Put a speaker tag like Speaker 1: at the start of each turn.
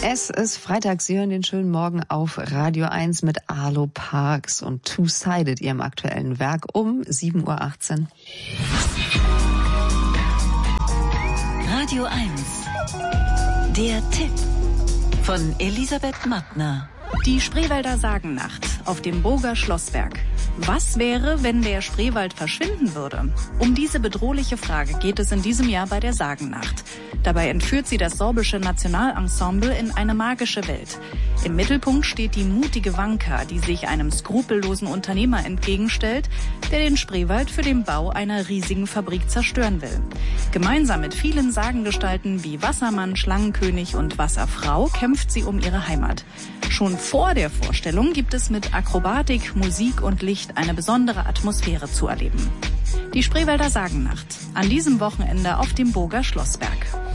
Speaker 1: Es ist Freitag, Sie hören den schönen Morgen auf Radio 1 mit Arlo Parks und Two-Sided, ihrem aktuellen Werk, um 7.18 Uhr.
Speaker 2: Radio 1, der Tipp von Elisabeth Mattner.
Speaker 3: Die Spreewälder Sagennacht auf dem Burger Schlossberg. Was wäre, wenn der Spreewald verschwinden würde? Um diese bedrohliche Frage geht es in diesem Jahr bei der Sagennacht. Dabei entführt sie das sorbische Nationalensemble in eine magische Welt. Im Mittelpunkt steht die mutige Wanka, die sich einem skrupellosen Unternehmer entgegenstellt, der den Spreewald für den Bau einer riesigen Fabrik zerstören will. Gemeinsam mit vielen Sagengestalten wie Wassermann, Schlangenkönig und Wasserfrau kämpft sie um ihre Heimat. Schon vor der Vorstellung gibt es mit Akrobatik, Musik und Licht eine besondere Atmosphäre zu erleben. Die Spreewälder Sagennacht. An diesem Wochenende auf dem Burger Schlossberg.